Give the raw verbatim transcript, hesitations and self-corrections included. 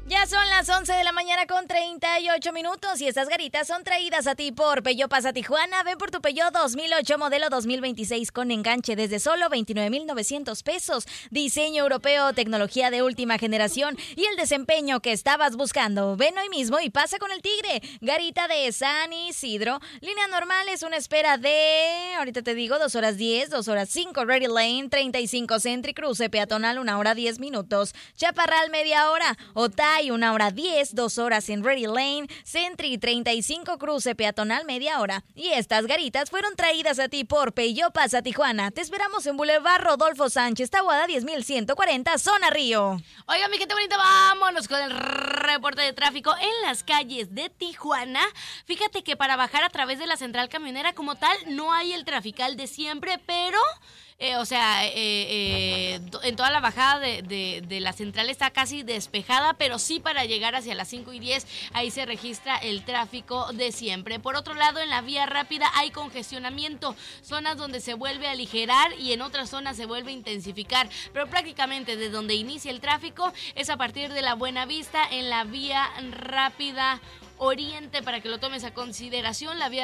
Ya son las once de la mañana con treinta y ocho minutos y estas garitas son traídas a ti por Peugeot Pasa Tijuana. Ven por tu Peugeot dos mil ocho modelo dos mil veintiséis con enganche desde solo veintinueve mil novecientos pesos. Diseño europeo, tecnología de última generación y el desempeño que estabas buscando. Ven hoy mismo y pasa con el Tigre. Garita de San Isidro. Línea normal es una espera de, ahorita te digo, dos horas diez, dos horas cinco Ready Lane, treinta y cinco Sentry, cruce peatonal una hora diez minutos. Chaparral media hora. Otay una hora diez, dos horas en Ready Lane, Sentry treinta y cinco, cruce peatonal media hora. Y estas garitas fueron traídas a ti por Peugeot Pasa Tijuana. Te esperamos en Boulevard Rodolfo Sánchez, Tahuada diez mil ciento cuarenta, Zona Río. Oiga, mi gente bonita, vámonos con el reporte de tráfico en las calles de Tijuana. Fíjate que para bajar a través de la central camionera como tal no hay el trafical de siempre, pero... Eh, o sea, eh, eh, en toda la bajada de, de, de la central está casi despejada, pero sí para llegar hacia las cinco y diez, ahí se registra el tráfico de siempre. Por otro lado, en la vía rápida hay congestionamiento, zonas donde se vuelve a aligerar y en otras zonas se vuelve a intensificar, pero prácticamente de donde inicia el tráfico es a partir de la Buenavista en la vía rápida Oriente, para que lo tomes a consideración. La vía